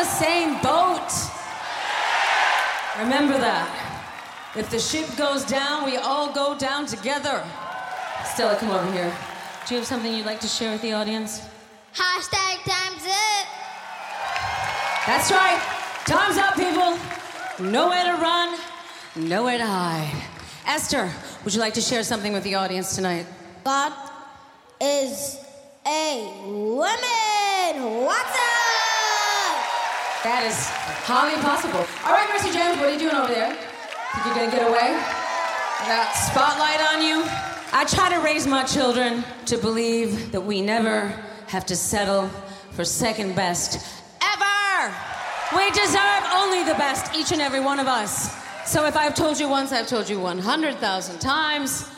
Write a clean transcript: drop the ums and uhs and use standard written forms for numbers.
the same boat. Remember that. If the ship goes down, we all go down together. Stella, come over here. Do you have something you'd like to share with the audience? Hashtag time's up. That's right. Time's up, people. Nowhere to run, nowhere to hide. Esther, would you like to share something with the audience tonight? God is a woman. What's up? That is highly possible. All right, Mercy James, what are you doing over there? Think you're gonna get away? That spotlight on you? I try to raise my children to believe that we never have to settle for second best, ever! We deserve only the best, each and every one of us. So if I've told you once, I've told you 100,000 times.